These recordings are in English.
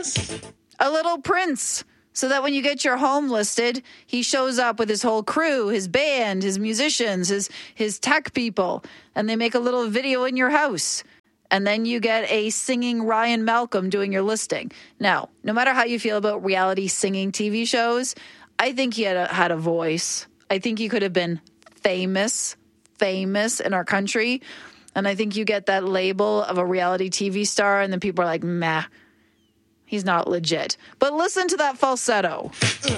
A little prince. So that when you get your home listed, he shows up with his whole crew, his band, his musicians, his tech people, and they make a little video in your house. And then you get a singing Ryan Malcolm doing your listing. Now, no matter how you feel about reality singing TV shows, I think he had a voice. I think he could have been famous in our country. And I think you get that label of a reality TV star, and then people are like, meh, he's not legit. But listen to that falsetto. You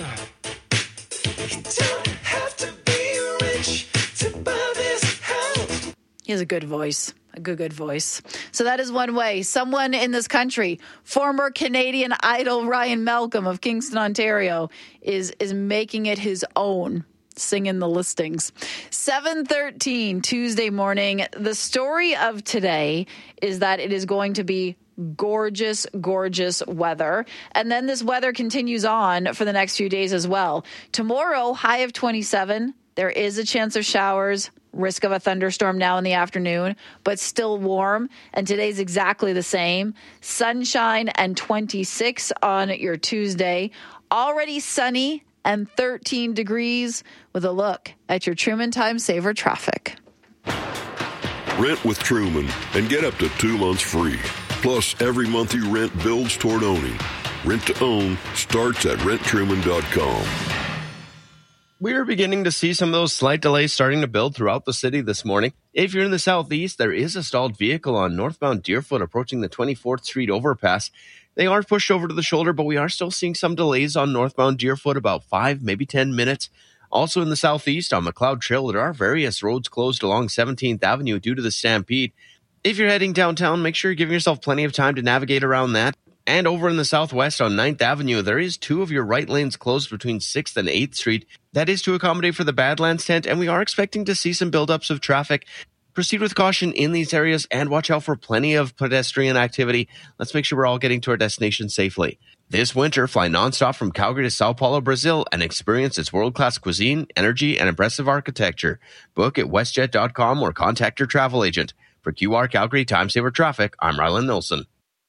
don't have to be rich to buy this house. He has a good voice. A good voice. So that is one way. Someone in this country, former Canadian Idol Ryan Malcolm of Kingston, Ontario, is making it his own, singing the listings. 7:13 Tuesday morning. The story of today is that it is going to be gorgeous, gorgeous weather. And then this weather continues on for the next few days as well. Tomorrow, high of 27. There is a chance of showers. Risk of a thunderstorm now in the afternoon, but still warm. And today's exactly the same. Sunshine and 26 on your Tuesday. Already sunny and 13 degrees with a look at your Truman Time Saver traffic. Rent with Truman and get up to 2 months free. Plus, every month you rent builds toward owning. Rent to own starts at renttruman.com. We are beginning to see some of those slight delays starting to build throughout the city this morning. If you're in the southeast, there is a stalled vehicle on northbound Deerfoot approaching the 24th Street overpass. They are pushed over to the shoulder, but we are still seeing some delays on northbound Deerfoot, about 5, maybe 10 minutes. Also in the southeast on McLeod Trail, there are various roads closed along 17th Avenue due to the stampede. If you're heading downtown, make sure you're giving yourself plenty of time to navigate around that. And over in the southwest on 9th Avenue, there is 2 of your right lanes closed between 6th and 8th Street. That is to accommodate for the Badlands tent, and we are expecting to see some buildups of traffic. Proceed with caution in these areas and watch out for plenty of pedestrian activity. Let's make sure we're all getting to our destination safely. This winter, fly nonstop from Calgary to Sao Paulo, Brazil, and experience its world-class cuisine, energy, and impressive architecture. Book at westjet.com or contact your travel agent. For QR Calgary Time Saver Traffic, I'm Rylan Nilsson.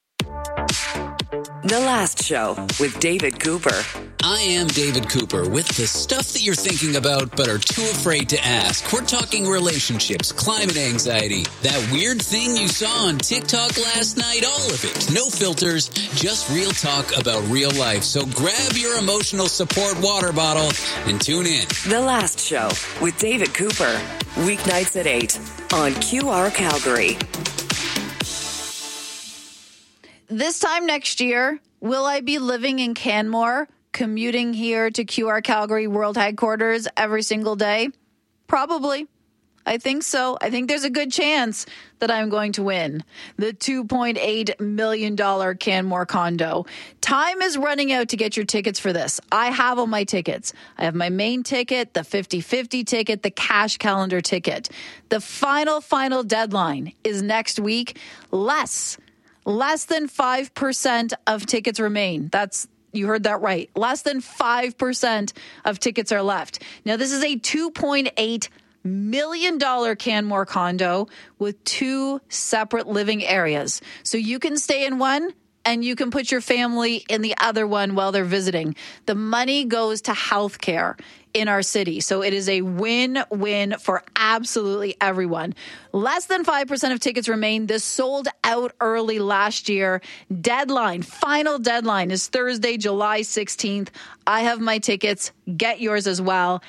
The Last Show with David Cooper. I am David Cooper with the stuff that you're thinking about but are too afraid to ask. We're talking relationships, climate anxiety, that weird thing you saw on TikTok last night, all of it. No filters, just real talk about real life. So grab your emotional support water bottle and tune in. The Last Show with David Cooper. Weeknights at 8 on QR Calgary. This time next year, will I be living in Canmore, commuting here to QR Calgary World Headquarters every single day? Probably. I think so. I think there's a good chance that I'm going to win the $2.8 million Canmore condo. Time is running out to get your tickets for this. I have all my tickets. I have my main ticket, the 50/50 ticket, the cash calendar ticket. The final deadline is next week. Less than 5% of tickets remain. You heard that right. Less than 5% of tickets are left. Now, this is a $2.8 million Canmore condo with 2 separate living areas. So you can stay in one and you can put your family in the other one while they're visiting. The money goes to healthcare in our city. So it is a win-win for absolutely everyone. Less than 5% of tickets remain. This sold out early last year. Final deadline is Thursday, July 16th. I have my tickets. Get yours as well.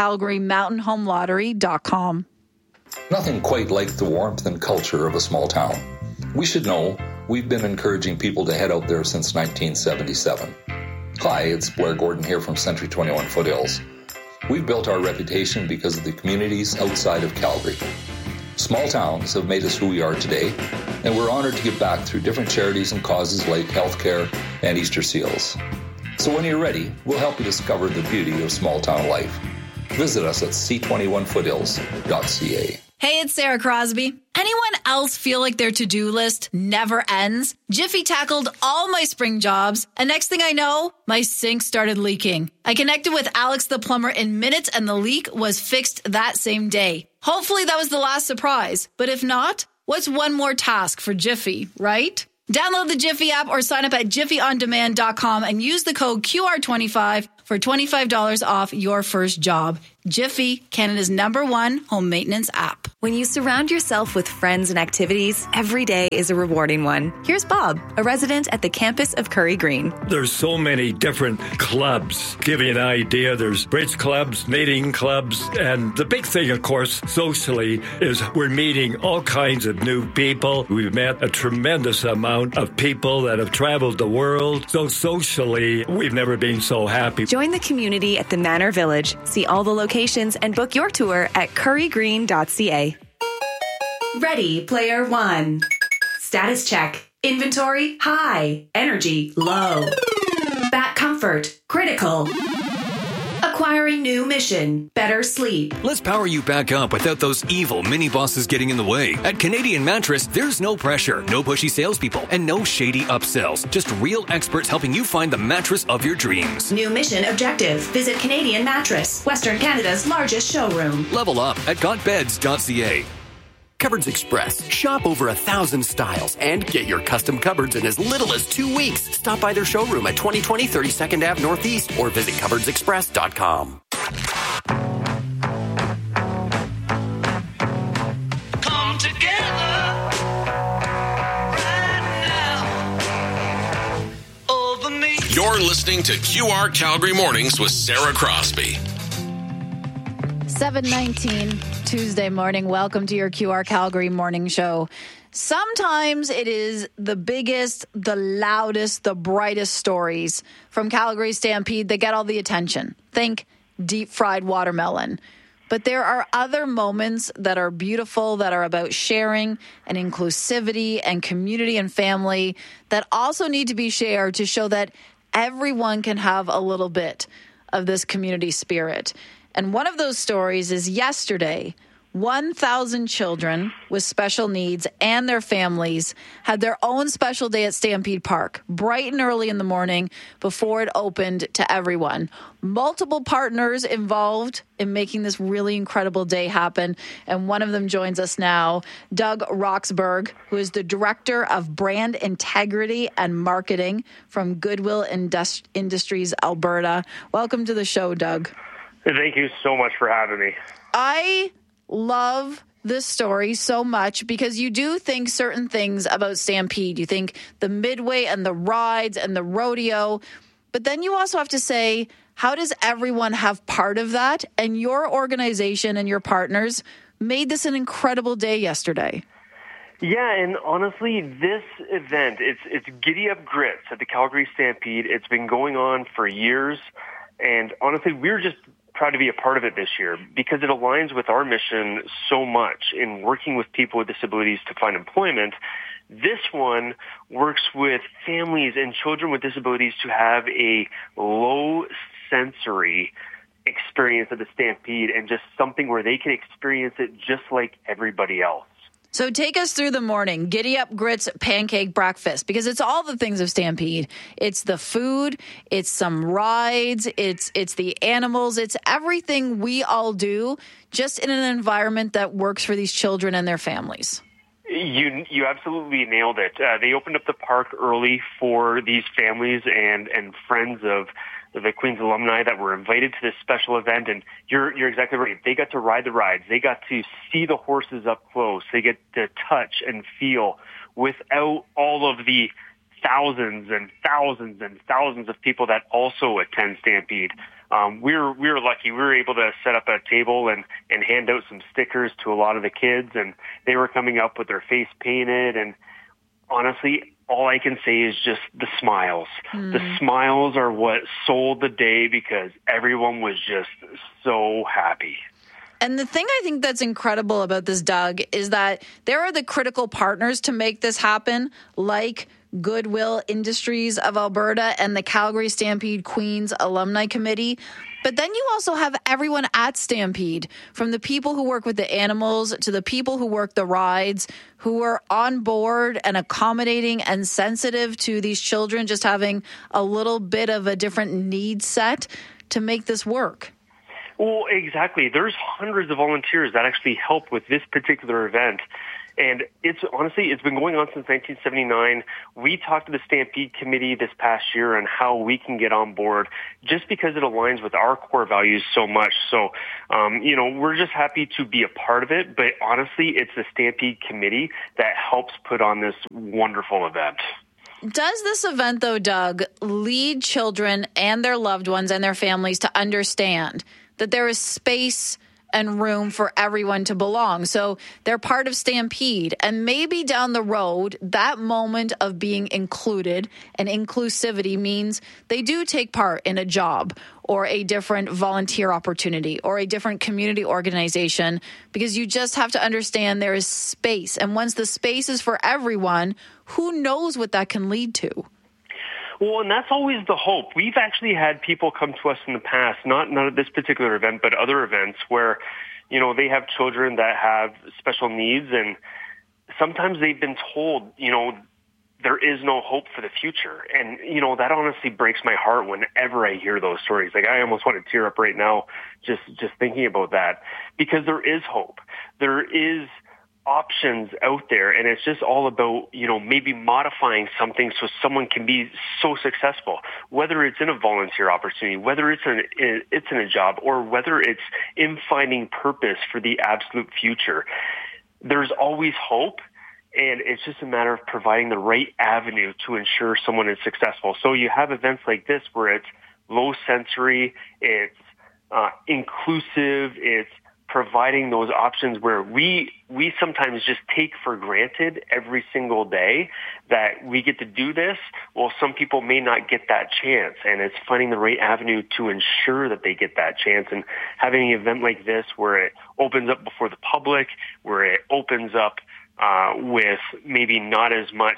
CalgaryMountainHomeLottery.com. Nothing quite like the warmth and culture of a small town. We should know we've been encouraging people to head out there since 1977. Hi, it's Blair Gordon here from Century 21 Foothills. We've built our reputation because of the communities outside of Calgary. Small towns have made us who we are today, and we're honored to give back through different charities and causes like healthcare and Easter seals. So when you're ready, we'll help you discover the beauty of small town life. Visit us at c21foothills.ca. Hey, it's Sarah Crosby. Anyone else feel like their to-do list never ends? Jiffy tackled all my spring jobs, and next thing I know, my sink started leaking. I connected with Alex the plumber in minutes, and the leak was fixed that same day. Hopefully that was the last surprise, but if not, what's one more task for Jiffy, right? Download the Jiffy app or sign up at jiffyondemand.com and use the code QR25 for $25 off your first job. Jiffy, Canada's #1 home maintenance app. When you surround yourself with friends and activities, every day is a rewarding one. Here's Bob, a resident at the campus of Curry Green. There's so many different clubs. Give you an idea, there's bridge clubs, knitting clubs, and the big thing, of course, socially, is we're meeting all kinds of new people. We've met a tremendous amount of people that have traveled the world. So socially, we've never been so happy. Join the community at the Manor Village. See all the locations and book your tour at currygreen.ca. Ready, player one. Status check. Inventory, high. Energy, low. Bat comfort, critical. Acquiring new mission, better sleep. Let's power you back up without those evil mini bosses getting in the way. At Canadian Mattress, there's no pressure, no pushy salespeople, and no shady upsells. Just real experts helping you find the mattress of your dreams. New mission objective. Visit Canadian Mattress, Western Canada's largest showroom. Level up at gotbeds.ca. Cupboards Express. Shop over 1,000 styles and get your custom cupboards in as little as 2 weeks. Stop by their showroom at 2020 32nd Ave Northeast or visit cupboardsexpress.com. Come together right now over me. You're listening to QR Calgary Mornings with Sarah Crosby. 7:19 Tuesday morning. Welcome to your QR Calgary morning show. Sometimes it is the biggest, the loudest, the brightest stories from Calgary Stampede that get all the attention. Think deep fried watermelon. But there are other moments that are beautiful, that are about sharing and inclusivity and community and family that also need to be shared to show that everyone can have a little bit of this community spirit. And one of those stories is yesterday, 1,000 children with special needs and their families had their own special day at Stampede Park, bright and early in the morning before it opened to everyone. Multiple partners involved in making this really incredible day happen, and one of them joins us now, Doug Roxburgh, who is the Director of Brand Integrity and Marketing from Goodwill Industries Alberta. Welcome to the show, Doug. Thank you so much for having me. I love this story so much because you do think certain things about Stampede. You think the midway and the rides and the rodeo, but then you also have to say, how does everyone have part of that? And your organization and your partners made this an incredible day yesterday. Yeah, and honestly, this event, it's Giddy Up Grits at the Calgary Stampede. It's been going on for years, and honestly, we're just proud to be a part of it this year because it aligns with our mission so much in working with people with disabilities to find employment. This one works with families and children with disabilities to have a low sensory experience at the Stampede and just something where they can experience it just like everybody else. So take us through the morning. Giddy Up Grits pancake breakfast, because it's all the things of Stampede. It's the food, it's some rides, it's the animals, it's everything we all do just in an environment that works for these children and their families. You absolutely nailed it. They opened up the park early for these families and friends of the Queen's alumni that were invited to this special event, and you're exactly right. They got to ride the rides. They got to see the horses up close. They get to touch and feel without all of the thousands and thousands and thousands of people that also attend Stampede. We were lucky. We were able to set up a table and hand out some stickers to a lot of the kids, and they were coming up with their face painted, and honestly, all I can say is just the smiles. The smiles are what sold the day because everyone was just so happy. And the thing I think that's incredible about this, Doug, is that there are the critical partners to make this happen, like Goodwill Industries of Alberta and the Calgary Stampede Queens Alumni Committee. But then you also have everyone at Stampede, from the people who work with the animals to the people who work the rides, who are on board and accommodating and sensitive to these children just having a little bit of a different need set to make this work. Well, exactly. There's hundreds of volunteers that actually help with this particular event. And it's been going on since 1979. We talked to the Stampede Committee this past year on how we can get on board just because it aligns with our core values so much. So, we're just happy to be a part of it. But honestly, it's the Stampede Committee that helps put on this wonderful event. Does this event, though, Doug, lead children and their loved ones and their families to understand that there is space and room for everyone to belong? So they're part of Stampede, and maybe down the road, that moment of being included and inclusivity means they do take part in a job or a different volunteer opportunity or a different community organization, because you just have to understand there is space. And once the space is for everyone, who knows what that can lead to? Well, and that's always the hope. We've actually had people come to us in the past, not at this particular event, but other events where, they have children that have special needs, and sometimes they've been told, there is no hope for the future. And, that honestly breaks my heart whenever I hear those stories. Like, I almost want to tear up right now just thinking about that, because there is hope. There is options out there, and it's just all about, maybe modifying something so someone can be so successful, whether it's in a volunteer opportunity, whether it's in a job, or whether it's in finding purpose for the absolute future. There's always hope, and it's just a matter of providing the right avenue to ensure someone is successful. So you have events like this where it's low sensory, it's inclusive, it's providing those options where we sometimes just take for granted every single day that we get to do this. Well, some people may not get that chance, and it's finding the right avenue to ensure that they get that chance. And having an event like this where it opens up before the public, where it opens up with maybe not as much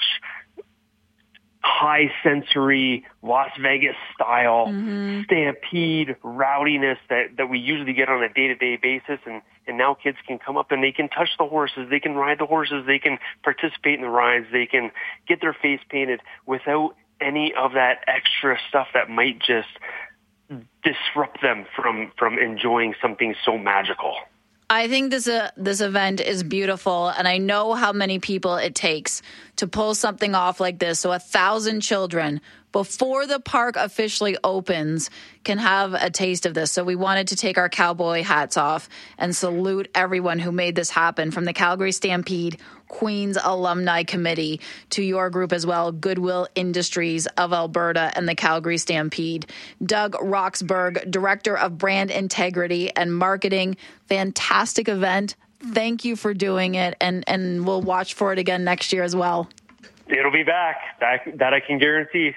high sensory Las Vegas style Stampede rowdiness that we usually get on a day-to-day basis, and now kids can come up and they can touch the horses, they can ride the horses, they can participate in the rides, they can get their face painted without any of that extra stuff that might just disrupt them from enjoying something so magical. I think this event is beautiful, and I know how many people it takes to pull something off like this. So 1,000 children before the park officially opens can have a taste of this. So we wanted to take our cowboy hats off and salute everyone who made this happen, from the Calgary Stampede Queens Alumni Committee to your group as well, Goodwill Industries of Alberta and the Calgary Stampede. Doug Roxburgh, Director of Brand Integrity and Marketing. Fantastic event. Thank you for doing it, and we'll watch for it again next year as well. It'll be back. That I can guarantee.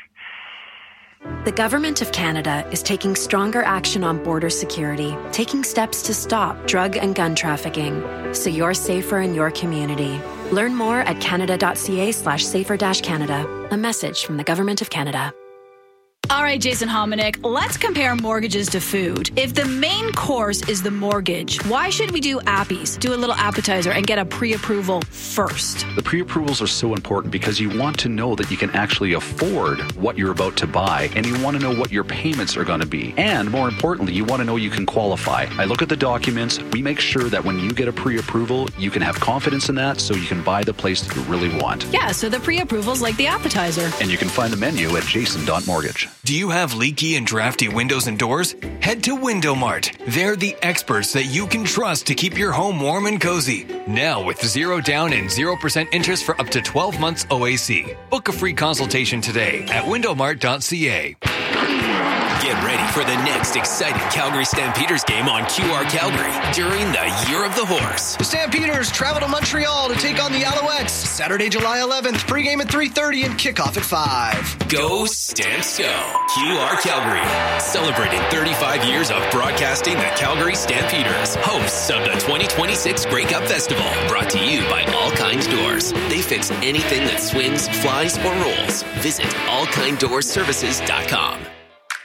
The Government of Canada is taking stronger action on border security, taking steps to stop drug and gun trafficking, so you're safer in your community. Learn more at canada.ca/safer-canada. A message from the Government of Canada. All right, Jason Hominick, let's compare mortgages to food. If the main course is the mortgage, why should we do appies, do a little appetizer, and get a pre-approval first? The pre-approvals are so important because you want to know that you can actually afford what you're about to buy, and you want to know what your payments are going to be. And more importantly, you want to know you can qualify. I look at the documents. We make sure that when you get a pre-approval, you can have confidence in that so you can buy the place that you really want. Yeah, so the pre-approval's like the appetizer. And you can find the menu at jason.mortgage. Do you have leaky and drafty windows and doors? Head to Window Mart. They're the experts that you can trust to keep your home warm and cozy. Now with 0 down and 0% interest for up to 12 months OAC. Book a free consultation today at windowmart.ca. Get ready for the next exciting Calgary Stampeders game on QR Calgary during the Year of the Horse. The Stampeders travel to Montreal to take on the Alouettes. Saturday, July 11th, pregame at 3:30 and kickoff at 5. Go Stamps Go! QR Calgary, celebrating 35 years of broadcasting the Calgary Stampeders, hosts of the 2026 Grey Cup Festival, brought to you by All Kinds Doors. They fix anything that swings, flies, or rolls. Visit allkinddoorsservices.com.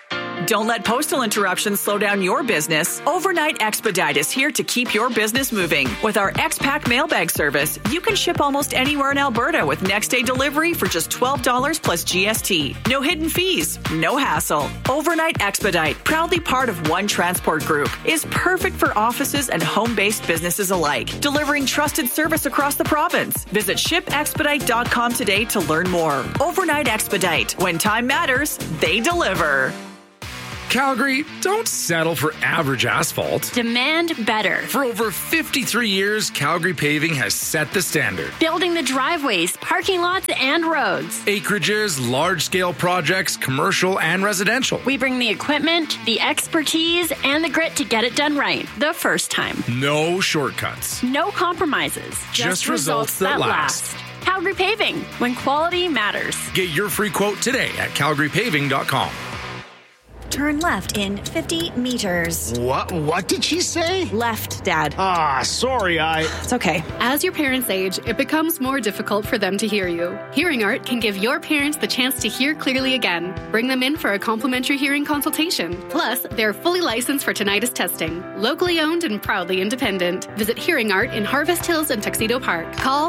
Don't let postal interruptions slow down your business. Overnight Expedite is here to keep your business moving. With our X-Pack mailbag service, you can ship almost anywhere in Alberta with next-day delivery for just $12 plus GST. No hidden fees, no hassle. Overnight Expedite, proudly part of One Transport Group, is perfect for offices and home-based businesses alike, delivering trusted service across the province. Visit shipexpedite.com today to learn more. Overnight Expedite. When time matters, they deliver. Calgary, don't settle for average asphalt. Demand better. For over 53 years, Calgary Paving has set the standard. Building the driveways, parking lots, and roads. Acreages, large-scale projects, commercial and residential. We bring the equipment, the expertise, and the grit to get it done right the first time. No shortcuts. No compromises. Just results that last. Calgary Paving, when quality matters. Get your free quote today at calgarypaving.com. Turn left in 50 meters. What did she say? Left, Dad. Sorry, It's okay. As your parents age, it becomes more difficult for them to hear you. Hearing Art can give your parents the chance to hear clearly again. Bring them in for a complimentary hearing consultation. Plus, they're fully licensed for tinnitus testing. Locally owned and proudly independent. Visit Hearing Art in Harvest Hills and Tuxedo Park. Call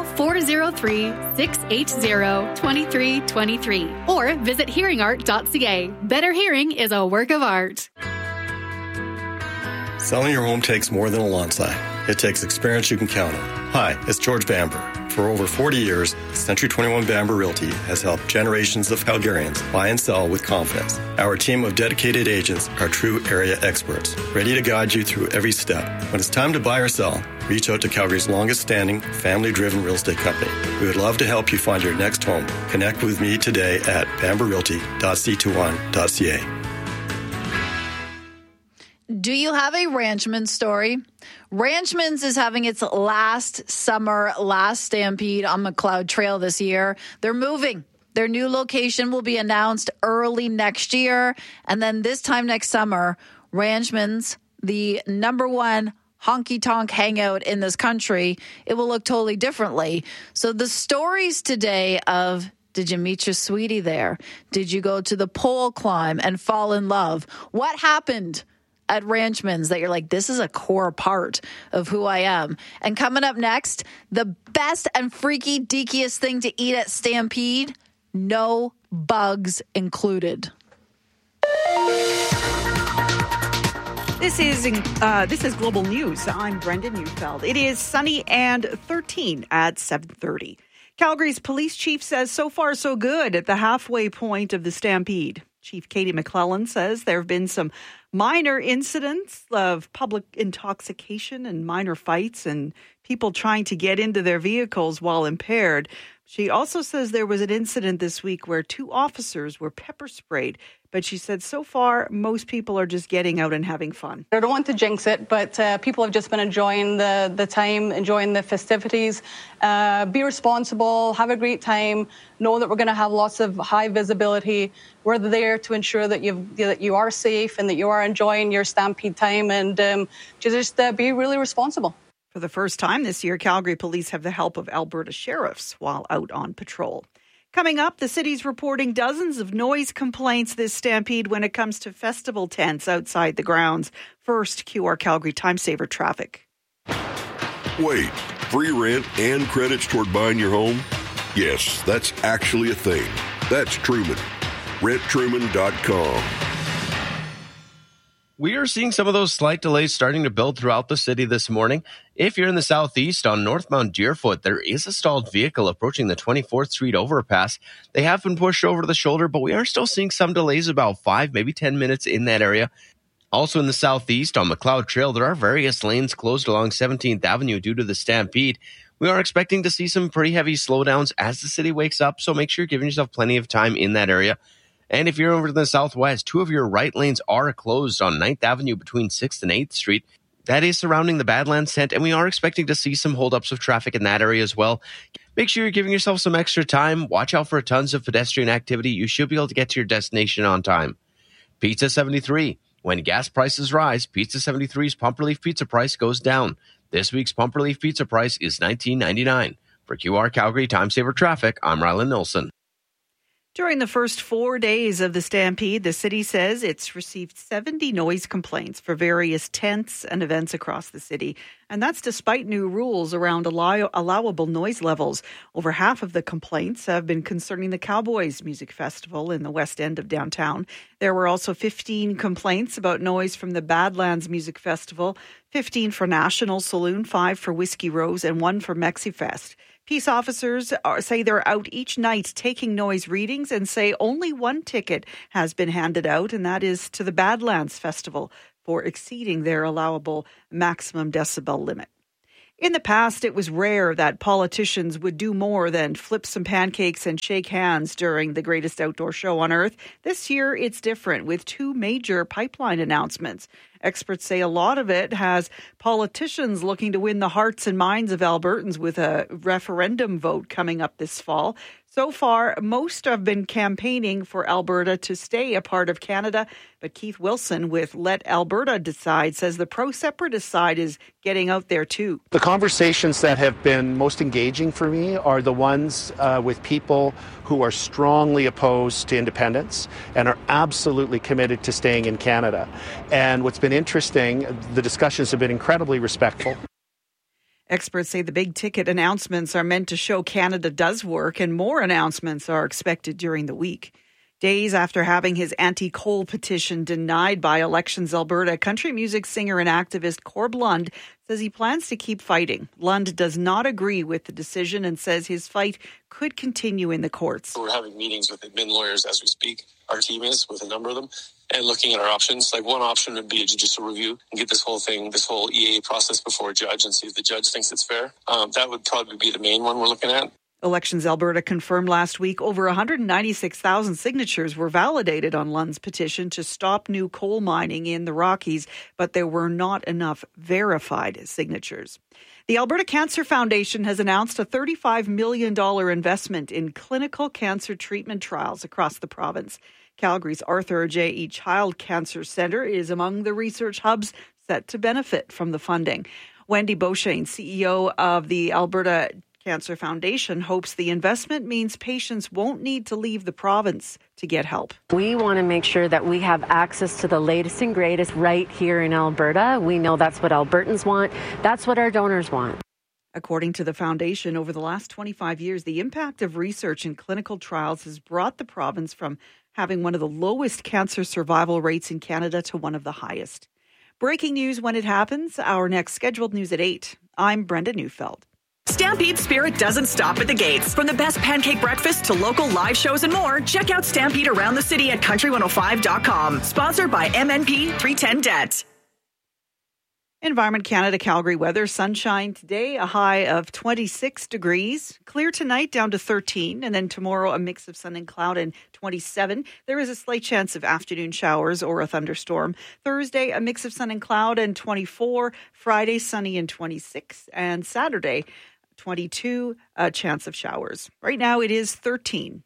403-680-2323 or visit hearingart.ca. Better hearing is a work of art. Selling your home takes more than a lawn sign. It takes experience you can count on. Hi, it's George Bamber. For over 40 years, Century 21 Bamber Realty has helped generations of Calgarians buy and sell with confidence. Our team of dedicated agents are true area experts, ready to guide you through every step. When it's time to buy or sell, reach out to Calgary's longest-standing, family-driven real estate company. We would love to help you find your next home. Connect with me today at bamberrealty.c21.ca. Do you have a Ranchman story? Ranchman's is having its last stampede on McLeod Trail this year. They're moving. Their new location will be announced early next year. And then this time next summer, Ranchman's, the number one honky-tonk hangout in this country, it will look totally differently. So the stories today of, did you meet your sweetie there? Did you go to the pole climb and fall in love? What happened at Ranchman's that you're like, this is a core part of who I am? And coming up next, the best and freaky deakiest thing to eat at Stampede, no bugs included. This is Global News. I'm Brendan Neufeld. It is sunny and 13 at 7:30. Calgary's police chief says so far so good at the halfway point of the stampede. Chief Katie McClellan says there have been some minor incidents of public intoxication and minor fights and people trying to get into their vehicles while impaired. She also says there was an incident this week where 2 officers were pepper sprayed, but she said so far most people are just getting out and having fun. I don't want to jinx it, but people have just been enjoying the time, enjoying the festivities. Be responsible, have a great time, know that we're going to have lots of high visibility. We're there to ensure that you are safe and that you are enjoying your stampede time, and just be really responsible. For the first time this year, Calgary police have the help of Alberta sheriffs while out on patrol. Coming up, the city's reporting dozens of noise complaints this stampede when it comes to festival tents outside the grounds. First, QR Calgary time saver traffic. Wait, free rent and credits toward buying your home? Yes, that's actually a thing. That's Truman. RentTruman.com. We are seeing some of those slight delays starting to build throughout the city this morning. If you're in the southeast on northbound Deerfoot, there is a stalled vehicle approaching the 24th Street overpass. They have been pushed over to the shoulder, but we are still seeing some delays, about 5, maybe 10 minutes in that area. Also in the southeast on McLeod Trail, there are various lanes closed along 17th Avenue due to the stampede. We are expecting to see some pretty heavy slowdowns as the city wakes up, so make sure you're giving yourself plenty of time in that area. And if you're over to the southwest, 2 of your right lanes are closed on 9th Avenue between 6th and 8th Street. That is surrounding the Badlands tent, and we are expecting to see some holdups of traffic in that area as well. Make sure you're giving yourself some extra time. Watch out for tons of pedestrian activity. You should be able to get to your destination on time. Pizza 73. When gas prices rise, Pizza 73's Pump Relief Pizza price goes down. This week's Pump Relief Pizza price is $19.99. For QR Calgary Time Saver Traffic, I'm Rylan Nilsson. During the first 4 days of the Stampede, the city says it's received 70 noise complaints for various tents and events across the city. And that's despite new rules around allowable noise levels. Over half of the complaints have been concerning the Cowboys Music Festival in the west end of downtown. There were also 15 complaints about noise from the Badlands Music Festival, 15 for National Saloon, 5 for Whiskey Rose, and 1 for Mexifest. Peace officers say they're out each night taking noise readings and say only one ticket has been handed out, and that is to the Badlands Festival for exceeding their allowable maximum decibel limit. In the past, it was rare that politicians would do more than flip some pancakes and shake hands during the greatest outdoor show on earth. This year, it's different with 2 major pipeline announcements. Experts say a lot of it has politicians looking to win the hearts and minds of Albertans with a referendum vote coming up this fall. So far, most have been campaigning for Alberta to stay a part of Canada. But Keith Wilson with Let Alberta Decide says the pro-separatist side is getting out there too. The conversations that have been most engaging for me are the ones with people who are strongly opposed to independence and are absolutely committed to staying in Canada. And what's been interesting, the discussions have been incredibly respectful. Experts say the big ticket announcements are meant to show Canada does work, and more announcements are expected during the week. Days after having his anti-coal petition denied by Elections Alberta, country music singer and activist Corb Lund says he plans to keep fighting. Lund does not agree with the decision and says his fight could continue in the courts. We're having meetings with admin lawyers as we speak. Our team is, with a number of them, and looking at our options. Like, one option would be a judicial review and get this whole EA process before a judge and see if the judge thinks it's fair. That would probably be the main one we're looking at. Elections Alberta confirmed last week over 196,000 signatures were validated on Lund's petition to stop new coal mining in the Rockies, but there were not enough verified signatures. The Alberta Cancer Foundation has announced a $35 million investment in clinical cancer treatment trials across the province. Calgary's Arthur J.E. Child Cancer Centre is among the research hubs set to benefit from the funding. Wendy Beauchesne, CEO of the Alberta Cancer Foundation, hopes the investment means patients won't need to leave the province to get help. We want to make sure that we have access to the latest and greatest right here in Alberta. We know that's what Albertans want. That's what our donors want. According to the foundation, over the last 25 years, the impact of research in clinical trials has brought the province from having one of the lowest cancer survival rates in Canada to one of the highest. Breaking news when it happens. Our next scheduled news at 8. I'm Brenda Neufeld. Stampede Spirit doesn't stop at the gates. From the best pancake breakfast to local live shows and more, check out Stampede around the city at country105.com. Sponsored by MNP 310 Debt. Environment Canada Calgary weather. Sunshine today, a high of 26 degrees. Clear tonight down to 13. And then tomorrow, a mix of sun and cloud and 27. There is a slight chance of afternoon showers or a thunderstorm. Thursday, a mix of sun and cloud and 24. Friday, sunny and 26. And Saturday, 22, a chance of showers. Right now, it is 13.